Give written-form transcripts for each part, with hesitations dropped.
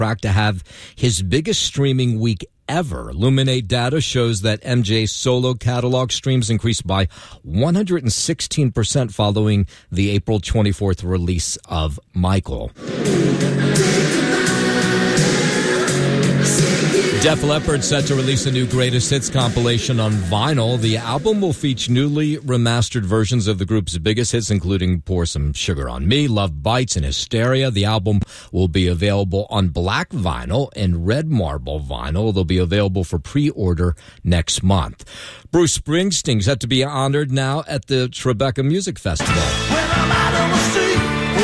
track to have his biggest streaming week ever. Illuminate data shows that MJ's solo catalog streams increased by 116% following the April 24th release of Michael. Def Leppard set to release a new greatest hits compilation on vinyl. The album will feature newly remastered versions of the group's biggest hits, including Pour Some Sugar on Me, Love Bites, and Hysteria. The album will be available on black vinyl and red marble vinyl. They'll be available for pre-order next month. Bruce Springsteen set to be honored now at the Tribeca Music Festival. When I'm out on the street,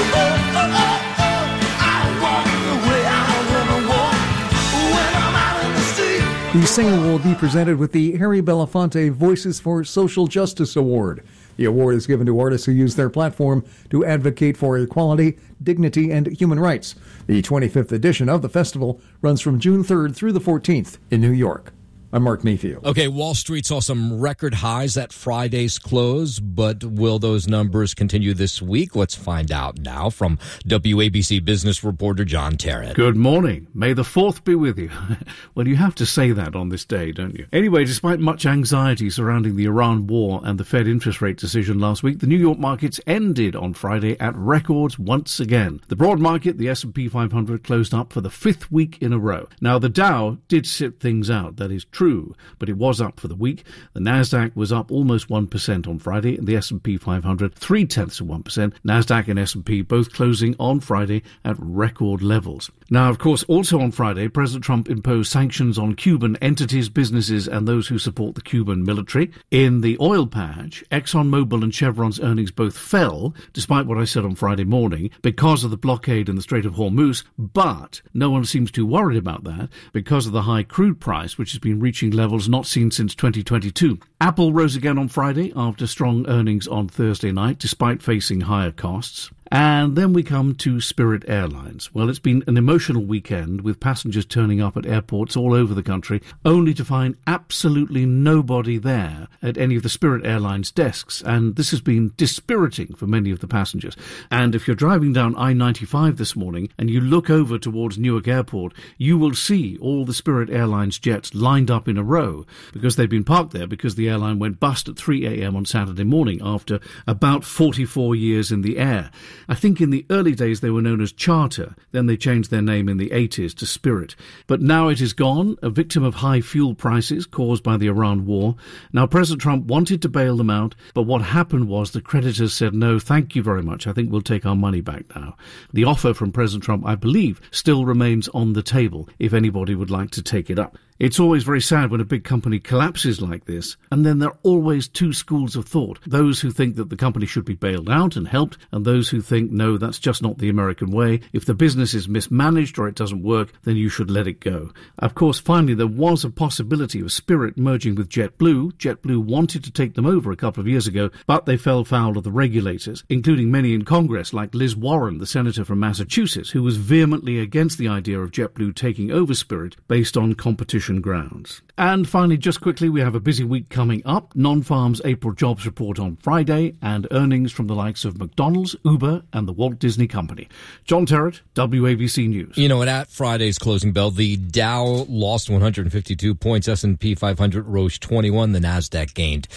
the singer will be presented with the Harry Belafonte Voices for Social Justice Award. The award is given to artists who use their platform to advocate for equality, dignity, and human rights. The 25th edition of the festival runs from June 3rd through the 14th in New York. I'm Mark Mayfield. Okay, Wall Street saw some record highs at Friday's close, but will those numbers continue this week? Let's find out now from WABC business reporter John Terrett. Good morning. May the 4th be with you. Well, you have to say that on this day, don't you? Anyway, despite much anxiety surrounding the Iran war and the Fed interest rate decision last week, the New York markets ended on Friday at records once again. The broad market, the S&P 500, closed up for the 5th week in a row. Now, the Dow did sit things out, that is true, but it was up for the week. The Nasdaq was up almost 1% on Friday, and the S&P 500 0.3%. Nasdaq and S&P both closing on Friday at record levels. Now, of course, also on Friday, President Trump imposed sanctions on Cuban entities, businesses, and those who support the Cuban military. In the oil patch, ExxonMobil and Chevron's earnings both fell, despite what I said on Friday morning, because of the blockade in the Strait of Hormuz. But no one seems too worried about that because of the high crude price, which has been reaching levels not seen since 2022. Apple rose again on Friday after strong earnings on Thursday night, despite facing higher costs. And then we come to Spirit Airlines. Well, it's been an emotional weekend with passengers turning up at airports all over the country, only to find absolutely nobody there at any of the Spirit Airlines desks. And this has been dispiriting for many of the passengers. And if you're driving down I-95 this morning and you look over towards Newark Airport, you will see all the Spirit Airlines jets lined up in a row because they've been parked there because the airline went bust at 3 a.m. on Saturday morning after about 44 years in the air. I think in the early days they were known as Charter, then they changed their name in the 80s to Spirit. But now it is gone, a victim of high fuel prices caused by the Iran war. Now President Trump wanted to bail them out, but what happened was the creditors said, no, thank you very much, I think we'll take our money back now. The offer from President Trump, I believe, still remains on the table if anybody would like to take it up. It's always very sad when a big company collapses like this, and then there are always two schools of thought. Those who think that the company should be bailed out and helped, and those who think, no, that's just not the American way. If the business is mismanaged or it doesn't work, then you should let it go. Of course, finally, there was a possibility of Spirit merging with JetBlue. JetBlue wanted to take them over a couple of years ago, but they fell foul of the regulators, including many in Congress, like Liz Warren, the senator from Massachusetts, who was vehemently against the idea of JetBlue taking over Spirit based on competition grounds. And finally, just quickly, we have a busy week coming up. Non-Farm's April jobs report on Friday and earnings from the likes of McDonald's, Uber and the Walt Disney Company. John Terrett, WABC News. You know, and at Friday's closing bell, the Dow lost 152 points, S&P 500 rose 21, the Nasdaq gained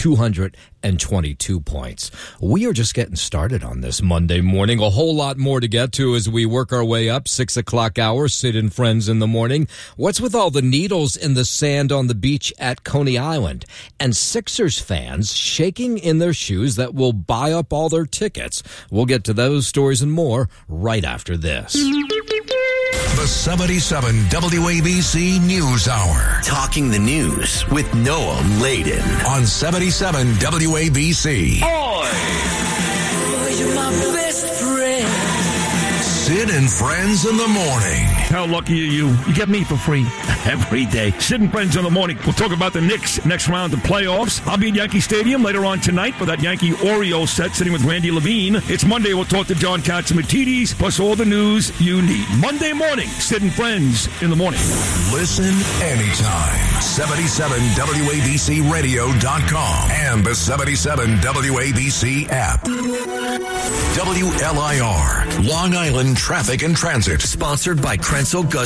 222 points. We are just getting started on this Monday morning. A whole lot more to get to as we work our way up. 6 o'clock hour, Sid and Friends in the morning. What's with all the needles in the sand on the beach at Coney Island? And Sixers fans shaking in their shoes that will buy up all their tickets. We'll get to those stories and more right after this. The 77 WABC News Hour. Talking the news with Noah Layden. On 77 WABC. Oh, you're my best friend. Sid and Friends in the morning. How lucky are you? You get me for free every day. Sid and Friends in the morning. We'll talk about the Knicks next round of playoffs. I'll be at Yankee Stadium later on tonight for that Yankee-Orioles set sitting with Randy Levine. It's Monday. We'll talk to John Catsimatidis, plus all the news you need. Monday morning, Sid and Friends in the morning. Listen anytime. 77WABCRadio.com and the 77 WABC app. WLIR, Long Island, traffic and transit. Sponsored by Krenzel